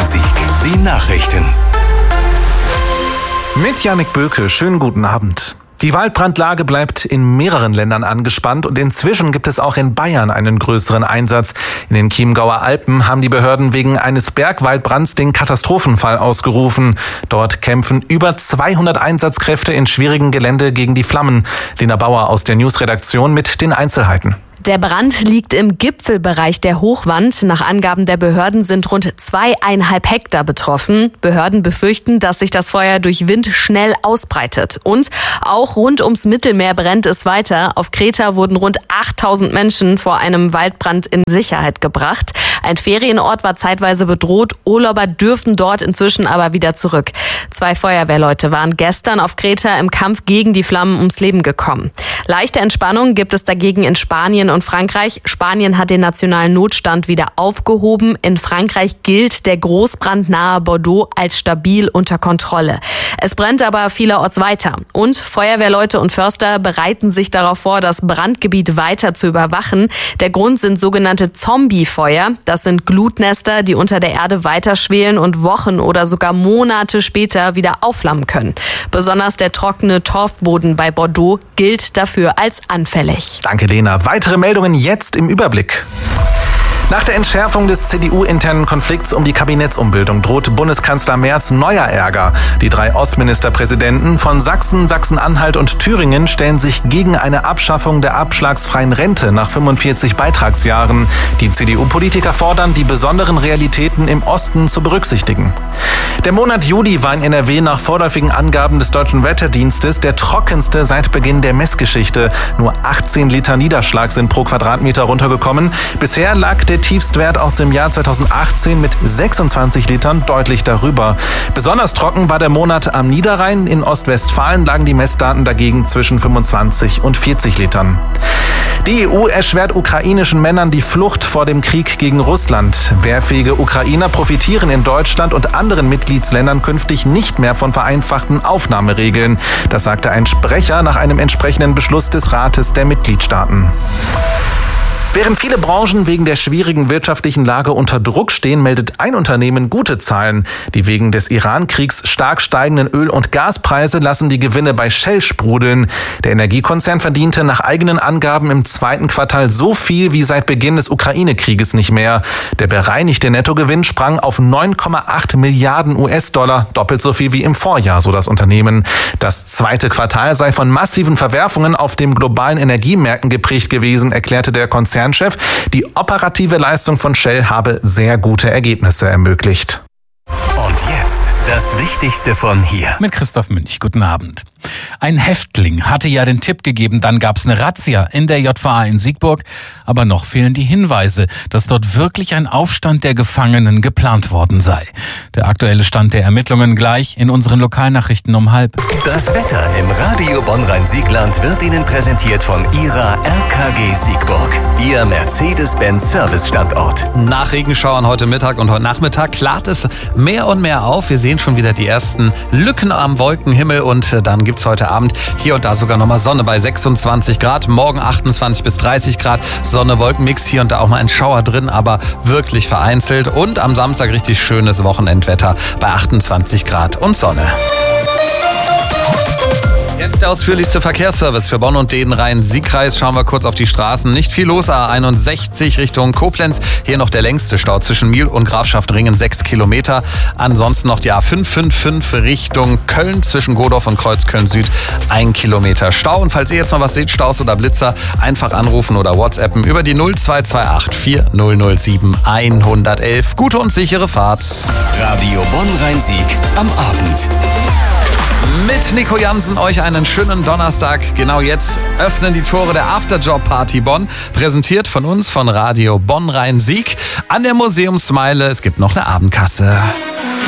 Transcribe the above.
Bonn-Rhein-Sieg. Die Nachrichten. Mit Jannik Böke, schönen guten Abend. Die Waldbrandlage bleibt in mehreren Ländern angespannt und inzwischen gibt es auch in Bayern einen größeren Einsatz. In den Chiemgauer Alpen haben die Behörden wegen eines Bergwaldbrands den Katastrophenfall ausgerufen. Dort kämpfen über 200 Einsatzkräfte in schwierigem Gelände gegen die Flammen. Lena Bauer aus der Newsredaktion mit den Einzelheiten. Der Brand liegt im Gipfelbereich der Hochwand. Nach Angaben der Behörden sind rund 2,5 Hektar betroffen. Behörden befürchten, dass sich das Feuer durch Wind schnell ausbreitet. Und auch rund ums Mittelmeer brennt es weiter. Auf Kreta wurden rund 8.000 Menschen vor einem Waldbrand in Sicherheit gebracht. Ein Ferienort war zeitweise bedroht. Urlauber dürften dort inzwischen aber wieder zurück. 2 Feuerwehrleute waren gestern auf Kreta im Kampf gegen die Flammen ums Leben gekommen. Leichte Entspannung gibt es dagegen in Spanien und Frankreich. Spanien hat den nationalen Notstand wieder aufgehoben. In Frankreich gilt der Großbrand nahe Bordeaux als stabil unter Kontrolle. Es brennt aber vielerorts weiter. Und Feuerwehrleute und Förster bereiten sich darauf vor, das Brandgebiet weiter zu überwachen. Der Grund sind sogenannte Zombiefeuer. Das sind Glutnester, die unter der Erde weiterschwelen und Wochen oder sogar Monate später wieder aufflammen können. Besonders der trockene Torfboden bei Bordeaux gilt dafür als anfällig. Danke, Lena. Weitere Meldungen jetzt im Überblick. Nach der Entschärfung des CDU-internen Konflikts um die Kabinettsumbildung droht Bundeskanzler Merz neuer Ärger. Die 3 Ostministerpräsidenten von Sachsen, Sachsen-Anhalt und Thüringen stellen sich gegen eine Abschaffung der abschlagsfreien Rente nach 45 Beitragsjahren. Die CDU-Politiker fordern, die besonderen Realitäten im Osten zu berücksichtigen. Der Monat Juli war in NRW nach vorläufigen Angaben des Deutschen Wetterdienstes der trockenste seit Beginn der Messgeschichte. Nur 18 Liter Niederschlag sind pro Quadratmeter runtergekommen. Bisher lag der Tiefstwert aus dem Jahr 2018 mit 26 Litern deutlich darüber. Besonders trocken war der Monat am Niederrhein. In Ostwestfalen lagen die Messdaten dagegen zwischen 25 und 40 Litern. Die EU erschwert ukrainischen Männern die Flucht vor dem Krieg gegen Russland. Wehrfähige Ukrainer profitieren in Deutschland und anderen Mitgliedsländern künftig nicht mehr von vereinfachten Aufnahmeregeln. Das sagte ein Sprecher nach einem entsprechenden Beschluss des Rates der Mitgliedstaaten. Während viele Branchen wegen der schwierigen wirtschaftlichen Lage unter Druck stehen, meldet ein Unternehmen gute Zahlen. Die wegen des Iran-Kriegs stark steigenden Öl- und Gaspreise lassen die Gewinne bei Shell sprudeln. Der Energiekonzern verdiente nach eigenen Angaben im 2. Quartal so viel wie seit Beginn des Ukraine-Krieges nicht mehr. Der bereinigte Nettogewinn sprang auf 9,8 Milliarden US-Dollar, doppelt so viel wie im Vorjahr, so das Unternehmen. Das 2. Quartal sei von massiven Verwerfungen auf den globalen Energiemärkten geprägt gewesen, erklärte der Konzernchef. Die operative Leistung von Shell habe sehr gute Ergebnisse ermöglicht. Und jetzt das Wichtigste von hier. Mit Christoph Münch. Guten Abend. Ein Häftling hatte ja den Tipp gegeben, dann gab es eine Razzia in der JVA in Siegburg. Aber noch fehlen die Hinweise, dass dort wirklich ein Aufstand der Gefangenen geplant worden sei. Der aktuelle Stand der Ermittlungen gleich in unseren Lokalnachrichten um 12:30. Das Wetter im Radio Bonn-Rhein-Siegland wird Ihnen präsentiert von Ihrer RKG Siegburg. Ihr Mercedes-Benz Service-Standort. Nach Regenschauern heute Mittag und heute Nachmittag klart es mehr und mehr auf. Wir sehen schon wieder die ersten Lücken am Wolkenhimmel und dann gibt es heute Abend hier und da sogar nochmal Sonne bei 26 Grad. Morgen 28 bis 30 Grad. Sonne-Wolkenmix, hier und da auch mal ein Schauer drin, aber wirklich vereinzelt. Und am Samstag richtig schönes Wochenendwetter bei 28 Grad und Sonne. Jetzt der ausführlichste Verkehrsservice für Bonn und den Rhein-Sieg-Kreis. Schauen wir kurz auf die Straßen. Nicht viel los. A61 Richtung Koblenz. Hier noch der längste Stau zwischen Miel und Grafschaft-Ringen, 6 Kilometer. Ansonsten noch die A555 Richtung Köln zwischen Godorf und Kreuzköln-Süd, 1 Kilometer Stau. Und falls ihr jetzt noch was seht, Staus oder Blitzer, einfach anrufen oder WhatsAppen über die 0228 4007 111. Gute und sichere Fahrt. Radio Bonn-Rhein-Sieg am Abend. Mit Nico Jansen euch einen schönen Donnerstag. Genau jetzt öffnen die Tore der Afterjob-Party Bonn. Präsentiert von uns von Radio Bonn-Rhein-Sieg an der Museumsmeile. Es gibt noch eine Abendkasse.